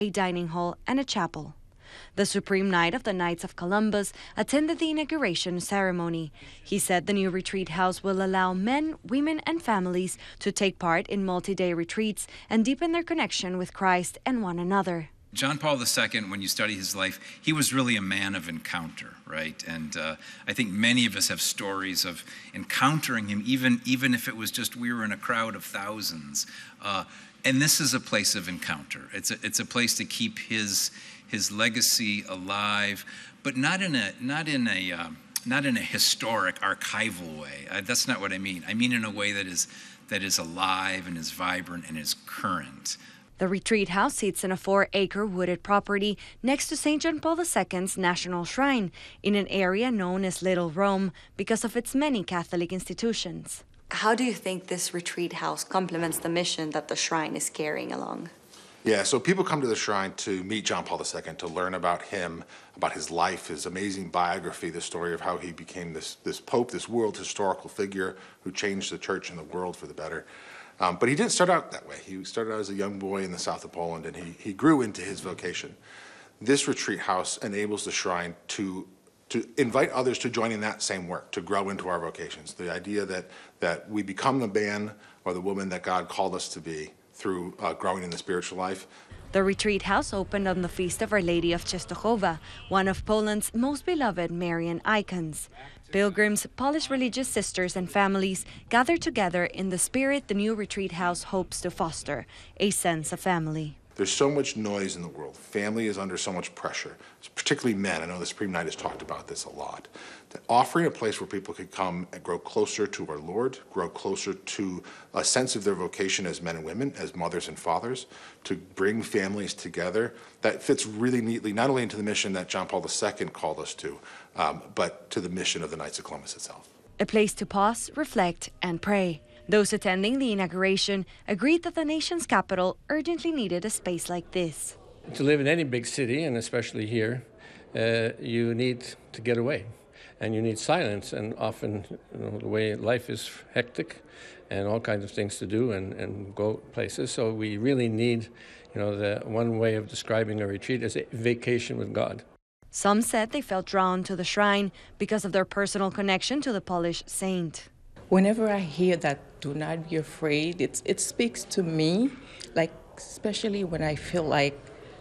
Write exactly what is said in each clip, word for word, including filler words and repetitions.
a dining hall, and a chapel. The Supreme Knight of the Knights of Columbus attended the inauguration ceremony. He said the new retreat house will allow men, women, and families to take part in multi-day retreats and deepen their connection with Christ and one another. John Paul the Second, when you study his life, he was really a man of encounter, right? And uh, I think many of us have stories of encountering him, even, even if it was just we were in a crowd of thousands. Uh, and this is a place of encounter. It's a, it's a place to keep his, his legacy alive, but not in a, not in a, uh, not in a historic, archival way. Uh, that's not what I mean. I mean in a way that is, that is alive and is vibrant and is current. The retreat house sits in a four-acre wooded property next to Saint John Paul the Second's National Shrine in an area known as Little Rome because of its many Catholic institutions. How do you think this retreat house complements the mission that the shrine is carrying along? Yeah, so people come to the shrine to meet John Paul the Second, to learn about him, about his life, his amazing biography, the story of how he became this, this pope, this world historical figure who changed the church and the world for the better. Um, but he didn't start out that way. He started out as a young boy in the south of Poland, and he, he grew into his vocation. This retreat house enables the shrine to, to invite others to join in that same work, to grow into our vocations. The idea that, that we become the man or the woman that God called us to be through uh, growing in the spiritual life. The retreat house opened on the feast of Our Lady of Częstochowa, one of Poland's most beloved Marian icons. Pilgrims, Polish religious sisters, and families gather together in the spirit the new retreat house hopes to foster, a sense of family. There's so much noise in the world. Family is under so much pressure, particularly men. I know the Supreme Knight has talked about this a lot. That offering a place where people could come and grow closer to our Lord, grow closer to a sense of their vocation as men and women, as mothers and fathers, to bring families together, that fits really neatly not only into the mission that John Paul the Second called us to, um, but to the mission of the Knights of Columbus itself. A place to pause, reflect, and pray. Those attending the inauguration agreed that the nation's capital urgently needed a space like this. To live in any big city, and especially here, uh, you need to get away. And you need silence, and often you know, the way life is hectic and all kinds of things to do and, and go places. So we really need, you know, the one way of describing a retreat is a vacation with God. Some said they felt drawn to the shrine because of their personal connection to the Polish saint. Whenever I hear that, do not be afraid, it's, it speaks to me, like especially when I feel like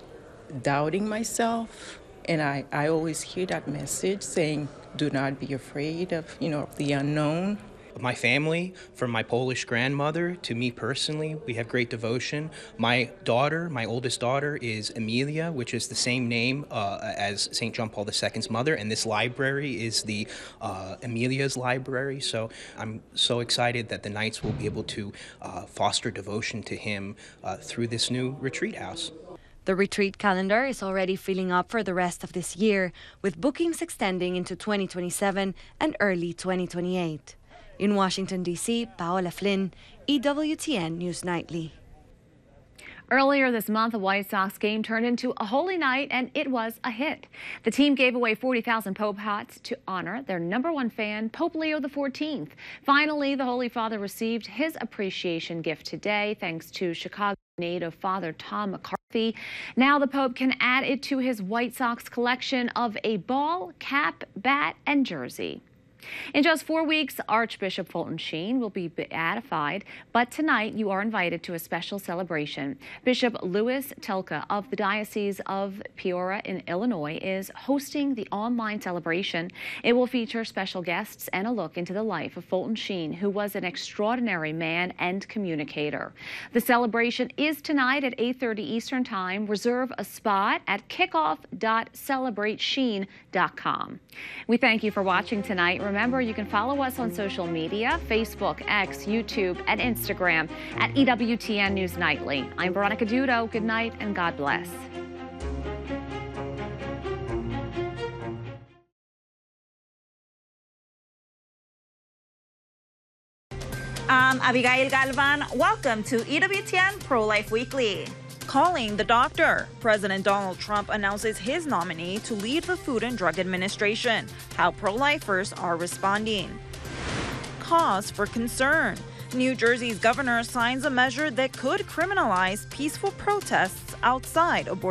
doubting myself. And I, I always hear that message saying, do not be afraid of, you know, the unknown. My family, from my Polish grandmother to me personally, we have great devotion. My daughter, my oldest daughter, is Emilia, which is the same name uh, as Saint John Paul the Second's mother, and this library is the uh, Emilia's library. So I'm so excited that the Knights will be able to uh, foster devotion to him uh, through this new retreat house. The retreat calendar is already filling up for the rest of this year, with bookings extending into twenty twenty-seven and early twenty twenty-eight. In Washington, D C, Paola Flynn, E W T N News Nightly. Earlier this month, a White Sox game turned into a holy night, and it was a hit. The team gave away forty thousand Pope hats to honor their number one fan, Pope Leo the fourteenth. Finally, the Holy Father received his appreciation gift today, thanks to Chicago native Father Tom McCarthy. Now the Pope can add it to his White Sox collection of a ball, cap, bat, and jersey. In just four weeks, Archbishop Fulton Sheen will be beatified, but tonight you are invited to a special celebration. Bishop Louis Telka of the Diocese of Peoria in Illinois is hosting the online celebration. It will feature special guests and a look into the life of Fulton Sheen, who was an extraordinary man and communicator. The celebration is tonight at eight thirty Eastern Time. Reserve a spot at kickoff dot celebrate sheen dot com. We thank you for watching tonight. Remember, you can follow us on social media, Facebook, X, YouTube, and Instagram at E W T N News Nightly. I'm Veronica Dudo. Good night and God bless. I'm Abigail Galvan. Welcome to E W T N Pro-Life Weekly. Calling the doctor. President Donald Trump announces his nominee to lead the Food and Drug Administration. How pro-lifers are responding. Cause for concern. New Jersey's governor signs a measure that could criminalize peaceful protests outside abortion